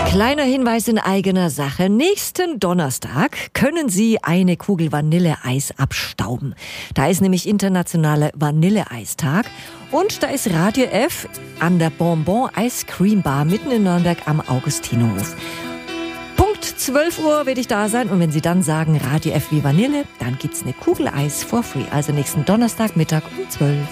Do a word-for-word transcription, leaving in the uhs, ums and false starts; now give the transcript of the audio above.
Kleiner Hinweis in eigener Sache. Nächsten Donnerstag können Sie eine Kugel Vanilleeis abstauben. Da ist nämlich internationaler Vanilleeistag. Und da ist Radio F an der Bonbon Ice Cream Bar mitten in Nürnberg am Augustinerhof. Punkt zwölf Uhr werde ich da sein. Und wenn Sie dann sagen Radio F wie Vanille, dann gibt's eine Kugel Eis for free. Also nächsten Donnerstag Mittag um zwölf.